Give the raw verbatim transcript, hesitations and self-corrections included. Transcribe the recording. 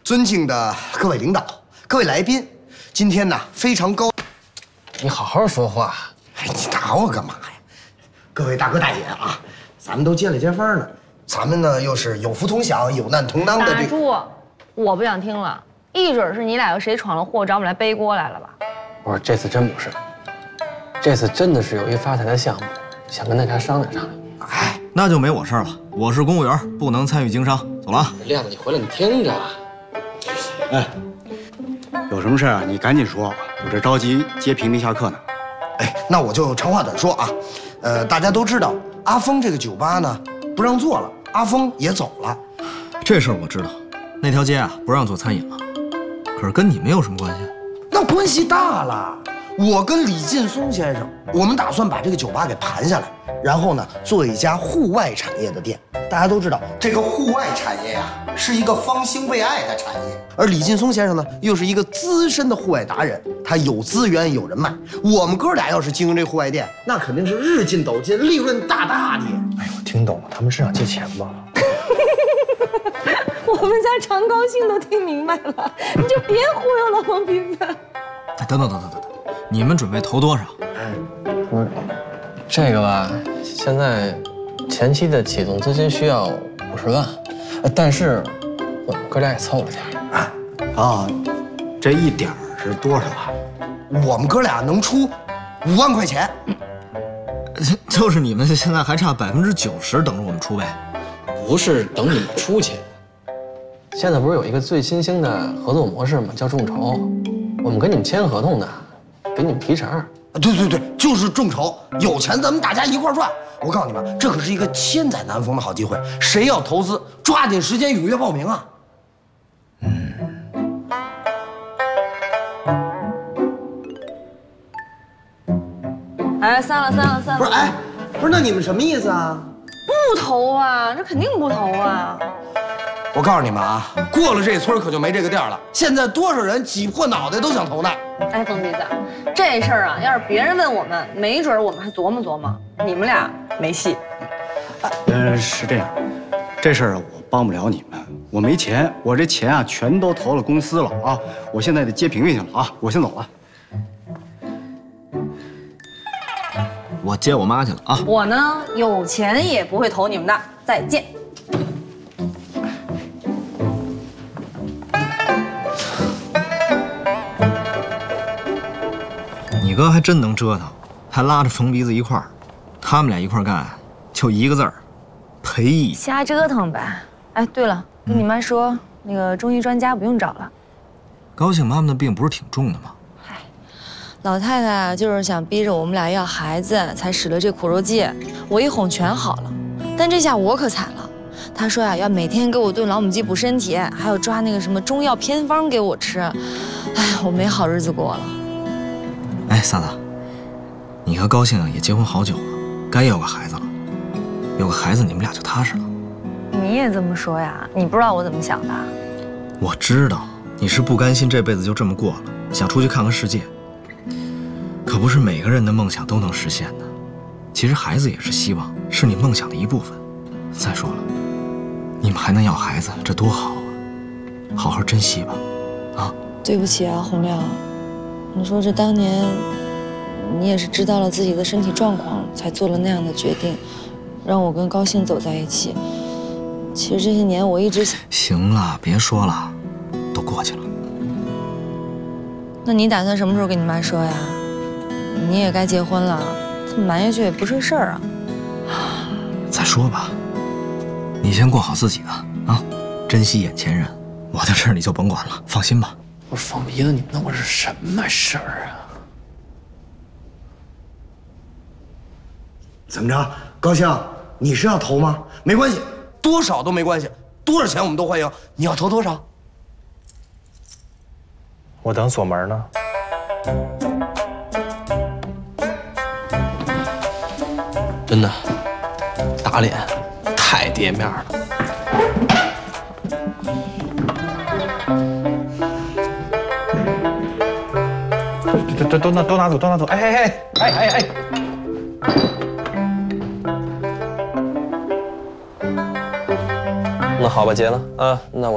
尊敬的各位领导、各位来宾，今天呢非常高。 你好好说话。 哎，你打我干嘛呀？各位大哥大爷啊，咱们都街里街坊呢，咱们呢又是有福同享、有难同当的。 打住！我不想听了，一准是你俩有谁闯了祸，找我们来背锅来了吧？ 不是，这次真不是，这次真的是有一发财的项目，想跟大家商量商量。 哎， 那就没我事儿了。我是公务员，不能参与经商。走了啊。 亮子，你回来你听着。 哎，有什么事啊？你赶紧说，我这着急接平民下课呢。 哎，那我就长话短说啊。呃，大家都知道，阿峰这个酒吧呢不让做了，阿峰也走了。 这事儿我知道，那条街啊不让做餐饮了，可是跟你们有什么关系？ 那关系大了。我跟李劲松先生，我们打算把这个酒吧给盘下来，然后呢，做一家户外产业的店。大家都知道，这个户外产业呀、啊，是一个方兴未艾的产业。而李劲松先生呢，又是一个资深的户外达人，他有资源有人脉。我们哥俩要是经营这户外店，那肯定是日进斗金，利润大大的。 哎呦，听懂了，他们是想借钱吧？ 我们家常高兴都听明白了，你就别忽悠了，王斌子。 哎，等等等等等等，你们准备投多少？ 不是，这个吧，现在前期的启动资金需要五十万，但是我们哥俩也凑了点啊啊，这一点儿是多少啊？ 我们哥俩能出五万块钱。 就是你们现在还差百分之九十等着我们出呗。 不是等你们出钱。现在不是有一个最新兴的合作模式吗？叫众筹，我们跟你们签合同的，给你们提成。 对对对，就是众筹，有钱咱们大家一块儿赚。我告诉你们，这可是一个千载难逢的好机会，谁要投资，抓紧时间踊跃报名啊！ 嗯。 哎，散了散了散了。 不是，哎，不是，那你们什么意思啊？ 不投啊，这肯定不投啊！ 我告诉你们啊，过了这村可就没这个店了。现在多少人挤破脑袋都想投呢？ 哎，疯鼻子，这事儿啊，要是别人问我们，没准我们还琢磨琢磨。你们俩没戏。 呃，是这样，这事儿啊，我帮不了你们，我没钱，我这钱啊全都投了公司了啊，我现在得接平平去了啊，我先走了。 我接我妈去了啊。 我呢，有钱也不会投你们的。再见。 你哥还真能折腾，还拉着疯鼻子一块儿，他们俩一块儿干，就一个字儿，赔义。 瞎折腾呗。哎，对了，跟你妈说，嗯、那个中医专家不用找了。 高兴妈妈的病不是挺重的吗？ 嗨，老太太啊，就是想逼着我们俩要孩子，才使了这苦肉计。我一哄全好了，但这下我可惨了。她说呀、啊，要每天给我炖老母鸡补身体，还有抓那个什么中药偏方给我吃。哎，我没好日子过了。 哎，萨子，你和高兴也结婚好久了，该要个孩子了。有个孩子，你们俩就踏实了。 你也这么说呀？你不知道我怎么想的？ 我知道你是不甘心这辈子就这么过了，想出去看看世界。可不是每个人的梦想都能实现的。其实孩子也是希望，是你梦想的一部分。再说了，你们还能要孩子，这多好啊！好好珍惜吧，啊！ 对不起啊，洪亮。你说这当年，你也是知道了自己的身体状况，才做了那样的决定，让我跟高兴走在一起。其实这些年我一直想…… 行了，别说了，都过去了。 那你打算什么时候跟你妈说呀？你也该结婚了，这么瞒下去也不是事儿啊。 再说吧，你先过好自己的啊，珍惜眼前人。我的事儿你就甭管了，放心吧。 我说疯鼻子，你弄的是什么事儿啊？ 怎么着，高兴，你是要投吗？没关系，多少都没关系，多少钱我们都欢迎。你要投多少？ 我等锁门呢。 真的，打脸，太跌面了。 都都都拿都拿走，都拿走！哎哎哎哎哎哎！ 那好吧，结了啊，那我。